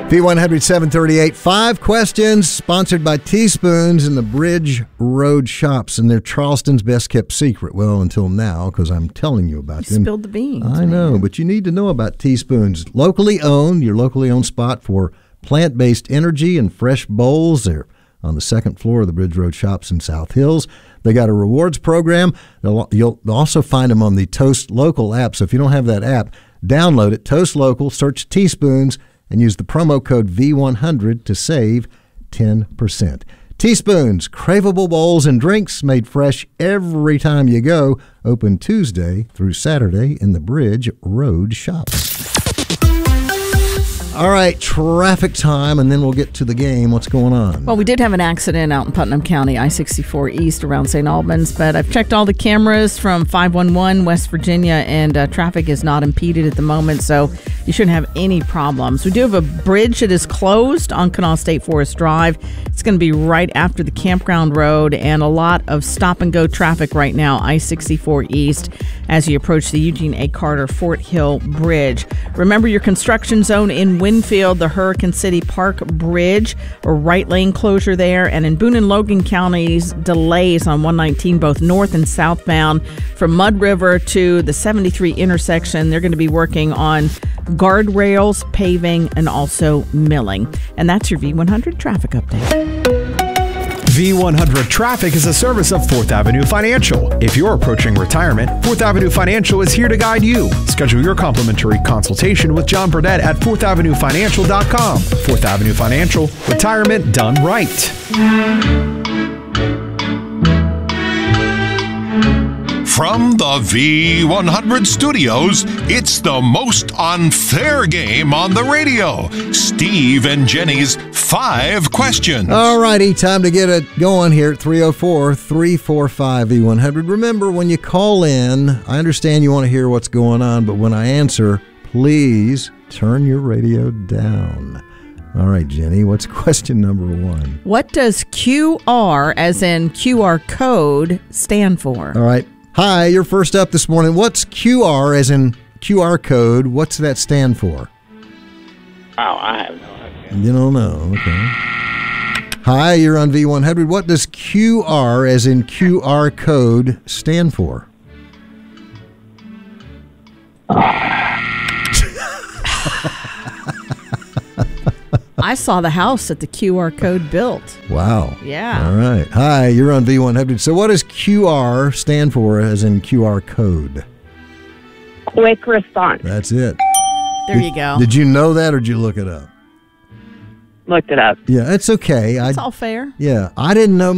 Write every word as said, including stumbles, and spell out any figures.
V one hundred, seven thirty-eight. Five questions sponsored by Teaspoons and the Bridge Road Shops, and they're Charleston's best-kept secret. Well, until now, because I'm telling you about you them. Spilled the beans. I know, man. but you need to know about Teaspoons. Locally owned, your locally owned spot for plant-based energy and fresh bowls. They're on the second floor of the Bridge Road Shops in South Hills. They got a rewards program. They'll, you'll also find them on the Toast Local app. So if you don't have that app, download it. Toast Local, search Teaspoons, and use the promo code V one hundred to save ten percent. Teaspoons, craveable bowls and drinks made fresh every time you go. Open Tuesday through Saturday in the Bridge Road Shops. All right, traffic time, and then we'll get to the game. What's going on? Well, we did have an accident out in Putnam County, I sixty-four East around Saint Albans, but I've checked all the cameras from five one one West Virginia, and uh, traffic is not impeded at the moment, so you shouldn't have any problems. We do have a bridge that is closed on Canal State Forest Drive. It's going to be right after the campground road, and a lot of stop-and-go traffic right now, I sixty-four East, as you approach the Eugene A. Carter Fort Hill Bridge. Remember your construction zone in Winfield, the Hurricane City Park Bridge, or right lane closure there, and in Boone and Logan counties, delays on one nineteen, both north and southbound, from Mud River to the seventy-three intersection. They're going to be working on guardrails, paving, and also milling. And that's your V one hundred traffic update. V one hundred Traffic is a service of Fourth Avenue Financial. If you're approaching retirement, Fourth Avenue Financial is here to guide you. Schedule your complimentary consultation with John Burdett at fourth avenue financial dot com. Fourth Avenue Financial, retirement done right. From the V one hundred studios, it's the most unfair game on the radio. Steve and Jenny's Five Questions. All righty, time to get it going here at three oh four, three four five, V one hundred. Remember, when you call in, I understand you want to hear what's going on, but when I answer, please turn your radio down. All right, Jenny, what's question number one? What does Q R, as in Q R code, stand for? All right. Hi, you're first up this morning. What's Q R, as in Q R code? What's that stand for? Oh, I have no idea. You don't know. Okay. Hi, you're on V one hundred. What does Q R, as in Q R code, stand for? I saw the house that the Q R code built. Wow. Yeah. All right. Hi, you're on V one hundred. So what does Q R stand for, as in Q R code? Quick response. That's it. There did, you go. Did you know that, or did you look it up? Looked it up. Yeah, it's okay. It's I, all fair. yeah, I didn't know